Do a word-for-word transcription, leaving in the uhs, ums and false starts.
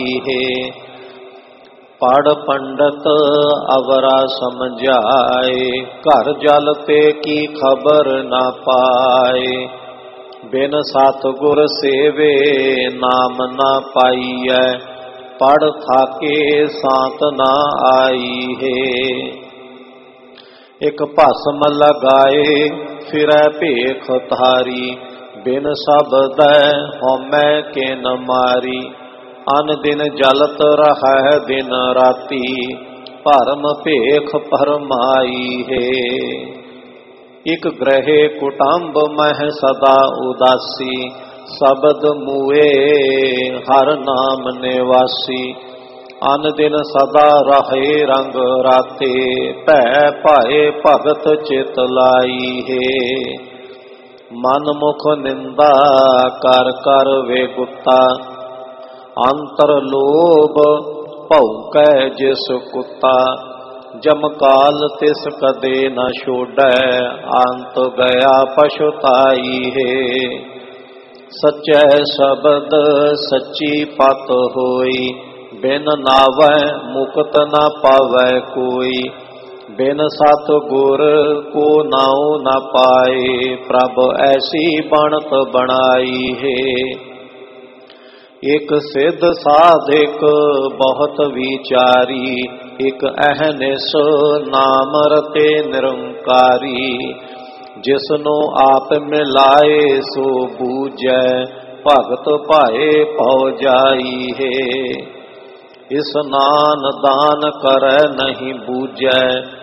है। पढ़ पंडित अवरा समझाए, घर जलते की खबर न पाए। बिन सतगुर सेवे नाम न पाइयै, पढ़ थाके सांत न आई है। एक भस्म लगाए फिरै भेख धारी, बिन शब्द होमै के न मारी। अन दिन जलत रहै दिन राती, भरम भेख भरमाई है। एक ग्रहे कुटुंब मह सदा उदासी, शब्द मुए हर नाम निवासी। अन दिन सदा रहे रंग राते, भै भाए भगत चित लाई है। मन मुख निंदा कर कर वे गुत्ता, अंतर लोभ भौकै जिस कुत्ता। जमकाल तिस कदे न छोड़ै, अंत गया पछुताई है। सच्चै शब्द सच्ची पत होई, बिन नावै मुक्त न पावै कोई। बिन सतगुर को नाउ न पाए, प्रभ ऐसी बनत बनाई है। एक सिद्ध साधिक बहुत विचारी, एक अहनिस नाम रते निरंकारी। जिसनो आप मिलाए सो बूझै, भगत पाए पौ जाई है। स्नान दान करੈ नहीं बूझै,